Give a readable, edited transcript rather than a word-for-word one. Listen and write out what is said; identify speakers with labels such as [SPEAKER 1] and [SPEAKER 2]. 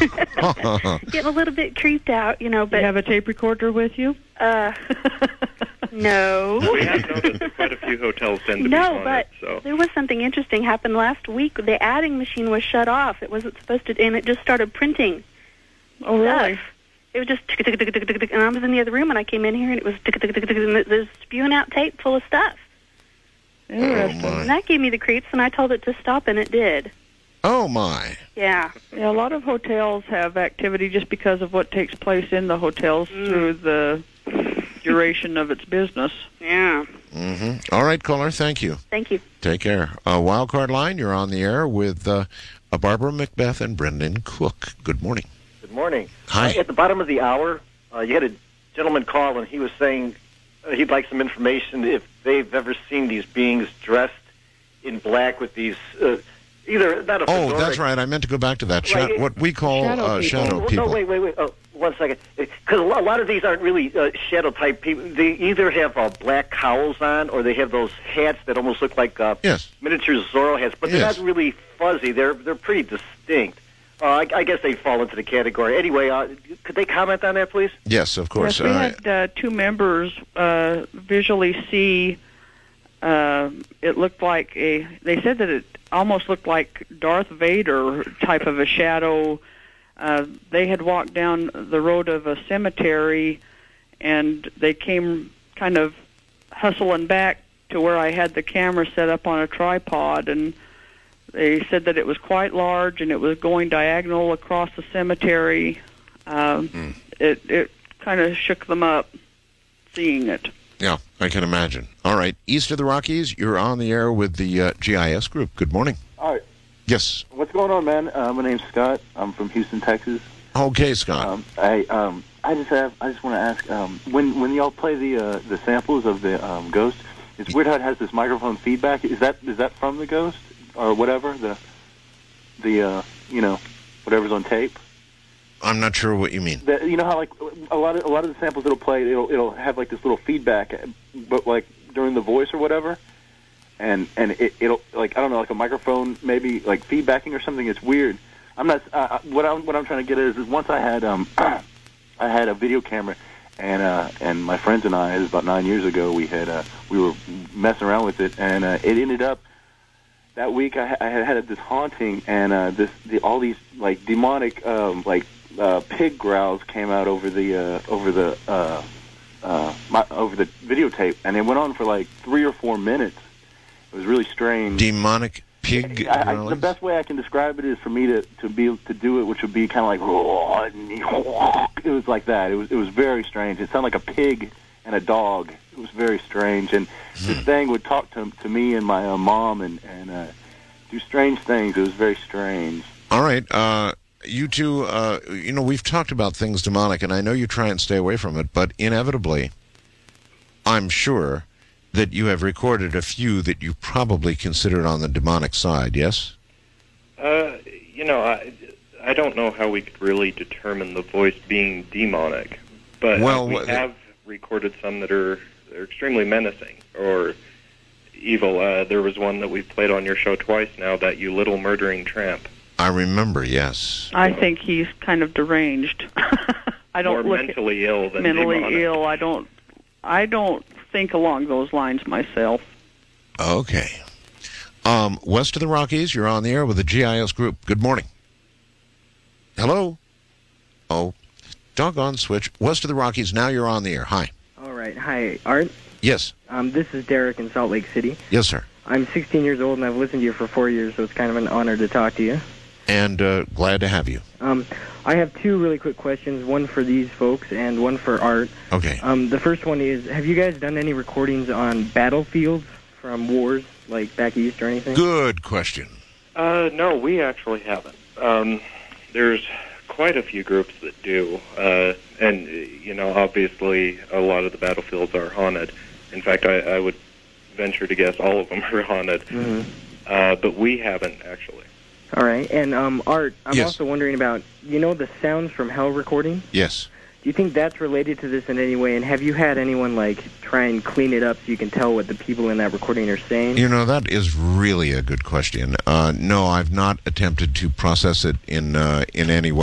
[SPEAKER 1] Getting a little bit creeped out, but...
[SPEAKER 2] You have a tape recorder with you?
[SPEAKER 1] No.
[SPEAKER 3] We have noticed that quite a few hotels tend to be haunted.
[SPEAKER 1] No, but
[SPEAKER 3] so.
[SPEAKER 1] there was something interesting happened last week. The adding machine was shut off. It wasn't supposed to, and it just started printing.
[SPEAKER 2] Oh, really?
[SPEAKER 1] Stuff. It was just tick-a-tick-a-tick-a-tick, and I was in the other room, and I came in here, and it was tick-a-tick-a-tick-a-tick, and it was spewing out tape full of stuff.
[SPEAKER 2] Interesting.
[SPEAKER 1] And that gave me the creeps, and I told it to stop, and it did.
[SPEAKER 4] Oh, my.
[SPEAKER 1] Yeah.
[SPEAKER 2] Yeah, a lot of hotels have activity just because of what takes place in the hotels through the duration of its business.
[SPEAKER 1] Yeah.
[SPEAKER 4] Mm-hmm. All right, caller, thank you.
[SPEAKER 1] Thank you.
[SPEAKER 4] Take care. Wildcard Line, you're on the air with Barbara Macbeth and Brendan Cook. Good morning.
[SPEAKER 5] Good morning.
[SPEAKER 4] Hi.
[SPEAKER 5] At the bottom of the hour, you had a gentleman call, and he was saying he'd like some information if they've ever seen these beings dressed in black with these... either not a
[SPEAKER 4] Oh,
[SPEAKER 5] fedora.
[SPEAKER 4] that's right. I meant to go back to that.
[SPEAKER 5] Right.
[SPEAKER 4] What we call shadow
[SPEAKER 5] Oh,
[SPEAKER 4] people.
[SPEAKER 5] no, wait. Oh, 1 second. Because a lot of these aren't really shadow-type people. They either have black cowls on, or they have those hats that almost look like
[SPEAKER 4] Yes.
[SPEAKER 5] miniature Zorro hats, but they're
[SPEAKER 4] Yes.
[SPEAKER 5] not really fuzzy. They're pretty distinct. I guess they fall into the category. Anyway, could they comment on that, please?
[SPEAKER 4] Yes, of course.
[SPEAKER 2] Yes, we had two members visually see. It looked like they said that it almost looked like Darth Vader type of a shadow. They had walked down the road of a cemetery, and they came kind of hustling back to where I had the camera set up on a tripod, and they said that it was quite large, and it was going diagonal across the cemetery. It kind of shook them up, seeing it.
[SPEAKER 4] Yeah, I can imagine. All right. East of the Rockies, you're on the air with the GIS group. Good morning.
[SPEAKER 6] All right.
[SPEAKER 4] Yes.
[SPEAKER 6] What's going on, man? My name's Scott. I'm from Houston, Texas.
[SPEAKER 4] Okay, Scott.
[SPEAKER 6] I just want to ask, when y'all play the samples of the Ghost, it's weird how it has this microphone feedback. Is that from the Ghost or whatever the whatever's on tape?
[SPEAKER 4] I'm not sure what you mean.
[SPEAKER 6] You know how like a lot of the samples it'll play, it'll have like this little feedback, but like during the voice or whatever, and it'll like I don't know, like a microphone maybe like feedbacking or something. It's weird. I'm not. What I'm trying to get at is once I had I had a video camera, and my friends and I, it was about 9 years ago, we were messing around with it, and it ended up that week I had this haunting, and all these like demonic pig growls came out over the videotape, and it went on for like 3 or 4 minutes. It was really strange.
[SPEAKER 4] Demonic pig growlings?
[SPEAKER 6] The best way I can describe it is for me to be able to do it, which would be kind of like it was like that. It was very strange. It sounded like a pig and a dog. It was very strange, and this thing would talk to me and my mom and do strange things. It was very strange.
[SPEAKER 4] All right. You two, we've talked about things demonic, and I know you try and stay away from it, but inevitably, I'm sure that you have recorded a few that you probably considered on the demonic side, yes?
[SPEAKER 3] I don't know how we could really determine the voice being demonic, but we have recorded some that are extremely menacing or evil. There was one that we've played on your show twice now, that You Little Murdering Tramp.
[SPEAKER 4] I remember, yes.
[SPEAKER 2] I think he's kind of deranged. I don't
[SPEAKER 3] More mentally ill than
[SPEAKER 2] mentally
[SPEAKER 3] demonic.
[SPEAKER 2] ill. I don't think along those lines myself.
[SPEAKER 4] Okay. West of the Rockies, you're on the air with the GIS group. Good morning. Hello? Oh, doggone switch. West of the Rockies, now you're on the air. Hi.
[SPEAKER 7] All right. Hi, Art.
[SPEAKER 4] Yes.
[SPEAKER 7] This is Derek in Salt Lake City.
[SPEAKER 4] Yes, sir.
[SPEAKER 7] I'm 16 years old, and I've listened to you for 4 years, so it's kind of an honor to talk to you.
[SPEAKER 4] And glad to have you.
[SPEAKER 7] I have 2 really quick questions, one for these folks and one for Art.
[SPEAKER 4] Okay.
[SPEAKER 7] The first one is, have you guys done any recordings on battlefields from wars, like back east or anything?
[SPEAKER 4] Good question.
[SPEAKER 3] No, we actually haven't. There's quite a few groups that do, and obviously a lot of the battlefields are haunted. In fact, I would venture to guess all of them are haunted.
[SPEAKER 7] Mm-hmm.
[SPEAKER 3] But we haven't actually.
[SPEAKER 7] All right, and Art, I'm
[SPEAKER 4] Yes.
[SPEAKER 7] also wondering about, the Sounds from Hell recording?
[SPEAKER 4] Yes.
[SPEAKER 7] Do you think that's related to this in any way? And have you had anyone, try and clean it up so you can tell what the people in that recording are saying?
[SPEAKER 4] That is really a good question. No, I've not attempted to process it in any way.